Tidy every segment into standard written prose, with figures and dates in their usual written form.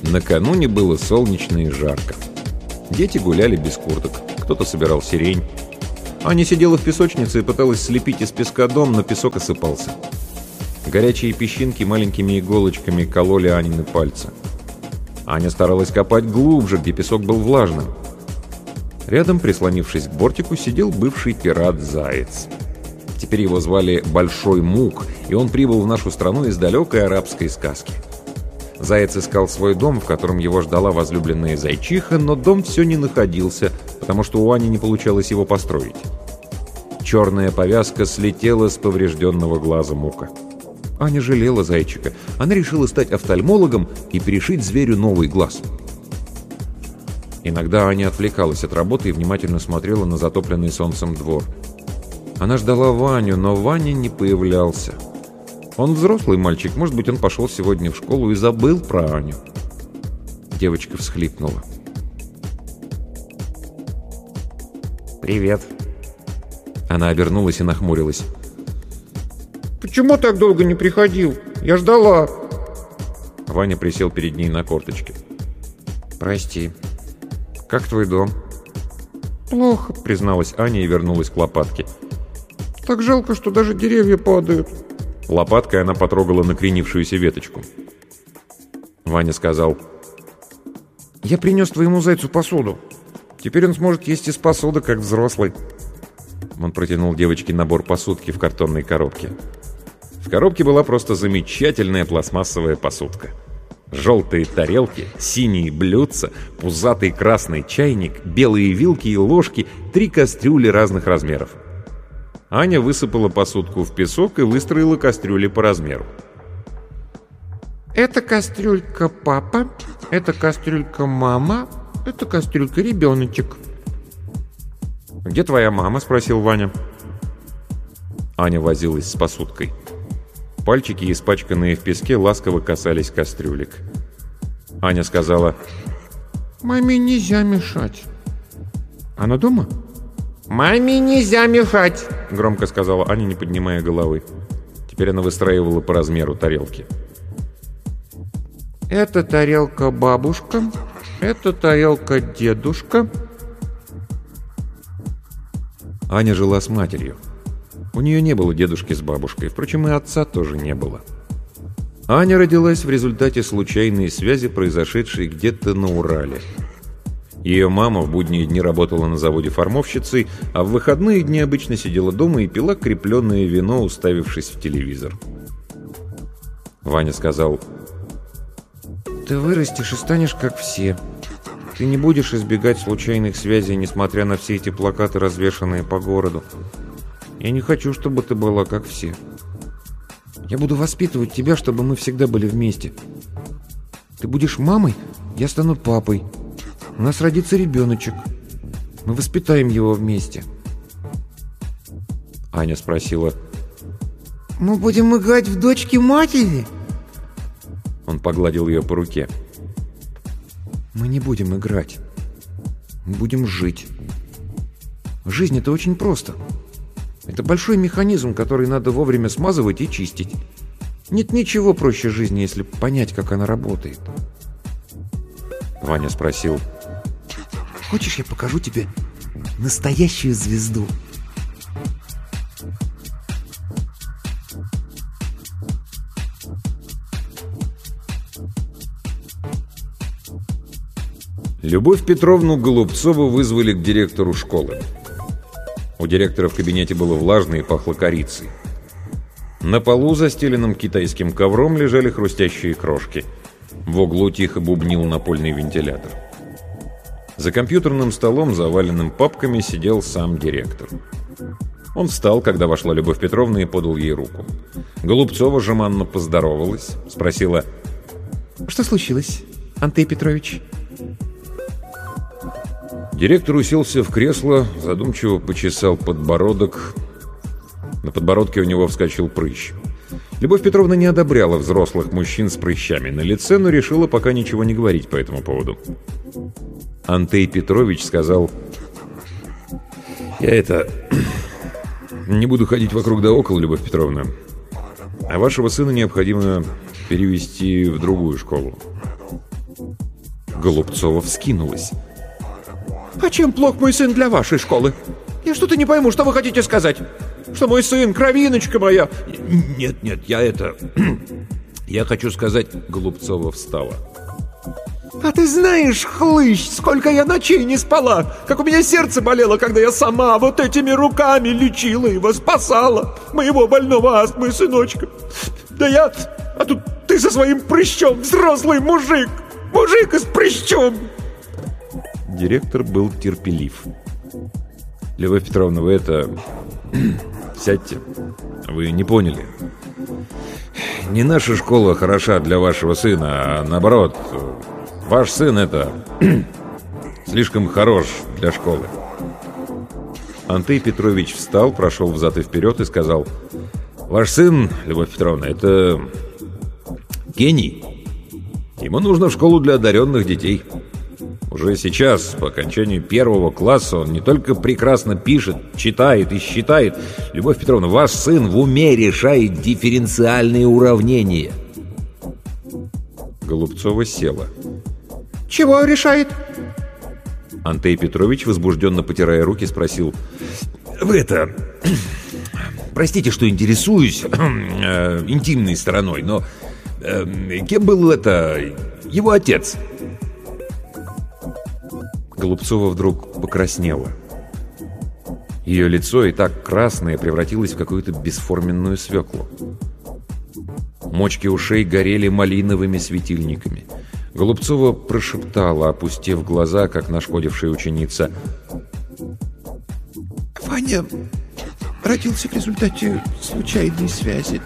Накануне было солнечно и жарко. Дети гуляли без курток, кто-то собирал сирень. Аня сидела в песочнице и пыталась слепить из песка дом, но песок осыпался. Горячие песчинки маленькими иголочками кололи Анины пальцы. Аня старалась копать глубже, где песок был влажным. Рядом, прислонившись к бортику, сидел бывший пират-заяц. Теперь его звали Большой Мук, и он прибыл в нашу страну из далекой арабской сказки. Заяц искал свой дом, в котором его ждала возлюбленная зайчиха, но дом все не находился, потому что у Ани не получалось его построить. Черная повязка слетела с поврежденного глаза Мука. Аня жалела зайчика. Она решила стать офтальмологом и перешить зверю новый глаз. Иногда Аня отвлекалась от работы и внимательно смотрела на затопленный солнцем двор. Она ждала Ваню, но Ваня не появлялся. Он взрослый мальчик, может быть, он пошел сегодня в школу и забыл про Аню. Девочка всхлипнула. «Привет». Она обернулась и нахмурилась. «Почему так долго не приходил? Я ждала». Ваня присел перед ней на корточки. «Прости. Как твой дом?» «Плохо», — призналась Аня и вернулась к лопатке. «Так жалко, что даже деревья падают». Лопаткой она потрогала накренившуюся веточку. Ваня сказал: «Я принес твоему зайцу посуду. Теперь он сможет есть из посуды, как взрослый». Он протянул девочке набор посудки в картонной коробке. В коробке была просто замечательная пластмассовая посудка. Желтые тарелки, синие блюдца, пузатый красный чайник, белые вилки и ложки, 3 кастрюли разных размеров. Аня высыпала посудку в песок и выстроила кастрюли по размеру. «Это кастрюлька папа, это кастрюлька мама, это кастрюлька ребеночек». «Где твоя мама?» — спросил Ваня. Аня возилась с посудкой. Пальчики, испачканные в песке, ласково касались кастрюлек. Аня сказала: «Маме нельзя мешать». «Она дома?» «Маме нельзя мешать», — громко сказала Аня, не поднимая головы. Теперь она выстраивала по размеру тарелки. «Это тарелка бабушка, это тарелка дедушка». Аня жила с матерью. У нее не было дедушки с бабушкой, впрочем, и отца тоже не было. Аня родилась в результате случайной связи, произошедшей где-то на Урале. Ее мама в будние дни работала на заводе формовщицей, а в выходные дни обычно сидела дома и пила крепленное вино, уставившись в телевизор. Ваня сказал: «Ты вырастешь и станешь как все. Ты не будешь избегать случайных связей, несмотря на все эти плакаты, развешанные по городу. Я не хочу, чтобы ты была как все. Я буду воспитывать тебя, чтобы мы всегда были вместе. Ты будешь мамой, я стану папой. У нас родится ребеночек. Мы воспитаем его вместе». Аня спросила: «Мы будем играть в дочки матери?» Он погладил ее по руке. «Мы не будем играть. Мы будем жить. Жизнь — это очень просто. Это большой механизм, который надо вовремя смазывать и чистить. Нет ничего проще жизни, если понять, как она работает». Ваня спросил: «Хочешь, я покажу тебе настоящую звезду?» Любовь Петровну Голубцову вызвали к директору школы. У директора в кабинете было влажно и пахло корицей. На полу, застеленном китайским ковром, лежали хрустящие крошки. В углу тихо бубнил напольный вентилятор. За компьютерным столом, заваленным папками, сидел сам директор. Он встал, когда вошла Любовь Петровна, и подал ей руку. Голубцова жеманно поздоровалась, спросила: «Что случилось, Антей Петрович?» Директор уселся в кресло, задумчиво почесал подбородок. На подбородке у него вскочил прыщ. Любовь Петровна не одобряла взрослых мужчин с прыщами на лице, но решила пока ничего не говорить по этому поводу. Антей Петрович сказал: «Я не буду ходить вокруг да около, Любовь Петровна. А вашего сына необходимо перевести в другую школу. Голубцова вскинулась. «А чем плох мой сын для вашей школы? Я что-то не пойму, что вы хотите сказать? Что мой сын, кровиночка моя...» «Нет, я хочу сказать...» Голубцова встала. «А ты знаешь, хлыщ, сколько я ночей не спала, как у меня сердце болело, когда я сама вот этими руками лечила его, спасала моего больного астмой сыночка. А тут ты со своим прыщом, взрослый мужик и с прыщом!» Директор был терпелив. «Любовь Петровна, вы это... сядьте. Вы не поняли. Не наша школа хороша для вашего сына, а наоборот, ваш сын это... слишком хорош для школы». Антей Петрович встал, прошел взад и вперед и сказал: «Ваш сын, Любовь Петровна, это... гений. Ему нужно в школу для одаренных детей. Уже сейчас, по окончанию 1 класса, он не только прекрасно пишет, читает и считает. Любовь Петровна, ваш сын в уме решает дифференциальные уравнения». Голубцова села. «Чего решает?» Антей Петрович, возбужденно потирая руки, спросил: «Вы это... простите, что интересуюсь интимной стороной, но кем был это... его отец?» Голубцова вдруг покраснела. Ее лицо, и так красное, превратилось в какую-то бесформенную свеклу. Мочки ушей горели малиновыми светильниками. Голубцова прошептала, опустив глаза, как нашкодившая ученица: «Ваня родился в результате случайной связи».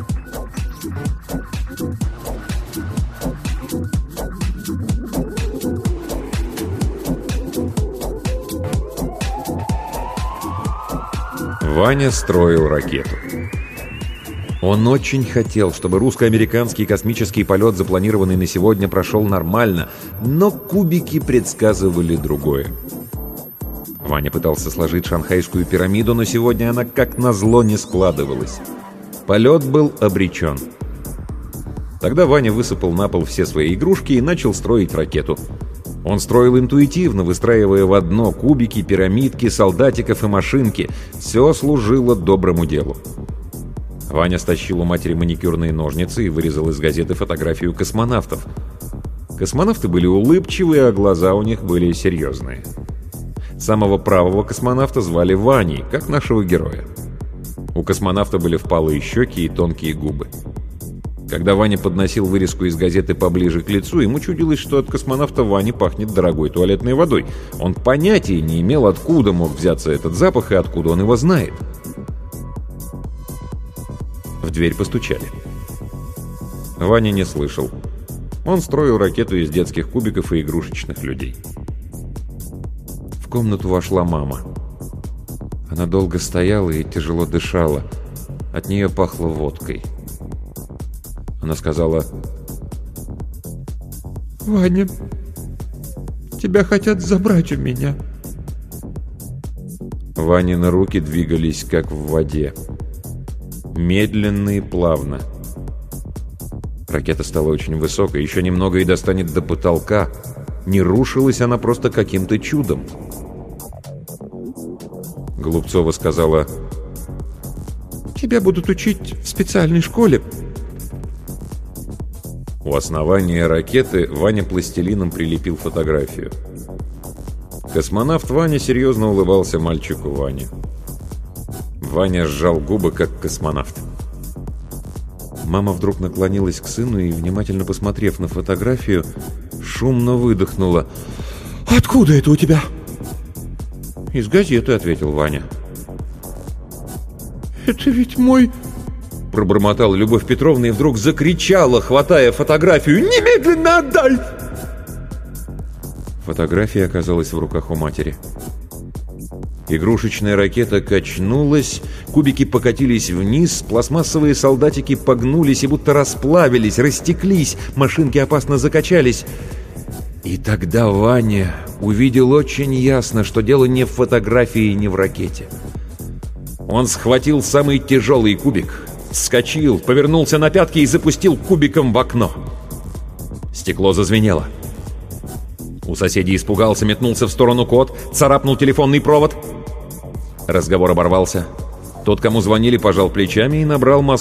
Ваня строил ракету. Он очень хотел, чтобы русско-американский космический полет, запланированный на сегодня, прошел нормально, но кубики предсказывали другое. Ваня пытался сложить шанхайскую пирамиду, но сегодня она как назло не складывалась. Полет был обречен. Тогда Ваня высыпал на пол все свои игрушки и начал строить ракету. Он строил интуитивно, выстраивая в одно кубики, пирамидки, солдатиков и машинки. Все служило доброму делу. Ваня стащил у матери маникюрные ножницы и вырезал из газеты фотографию космонавтов. Космонавты были улыбчивые, а глаза у них были серьезные. Самого правого космонавта звали Ваней, как нашего героя. У космонавта были впалые щеки и тонкие губы. Когда Ваня подносил вырезку из газеты поближе к лицу, ему чудилось, что от космонавта Вани пахнет дорогой туалетной водой. Он понятия не имел, откуда мог взяться этот запах и откуда он его знает. В дверь постучали. Ваня не слышал. Он строил ракету из детских кубиков и игрушечных людей. В комнату вошла мама. Она долго стояла и тяжело дышала. От нее пахло водкой. Она сказала: «Ваня, тебя хотят забрать у меня». Ванины руки двигались, как в воде. Медленно и плавно. Ракета стала очень высокой, еще немного и достанет до потолка. Не рушилась она просто каким-то чудом. Голубцова сказала: «Тебя будут учить в специальной школе». У основания ракеты Ваня пластилином прилепил фотографию. Космонавт Ваня серьезно улыбался мальчику Ване. Ваня сжал губы, как космонавт. Мама вдруг наклонилась к сыну и, внимательно посмотрев на фотографию, шумно выдохнула: «Откуда это у тебя?» «Из газеты», — ответил Ваня. «Это ведь мой...» — пробормотала Любовь Петровна и вдруг закричала, хватая фотографию: «Немедленно отдай!» Фотография оказалась в руках у матери. Игрушечная ракета качнулась, кубики покатились вниз, пластмассовые солдатики погнулись и будто расплавились, растеклись, машинки опасно закачались. И тогда Ваня увидел очень ясно, что дело не в фотографии и не в ракете. Он схватил самый тяжелый кубик, вскочил, повернулся на пятки и запустил кубиком в окно. Стекло зазвенело. У соседей испугался, метнулся в сторону кот, царапнул телефонный провод. Разговор оборвался. Тот, кому звонили, пожал плечами и набрал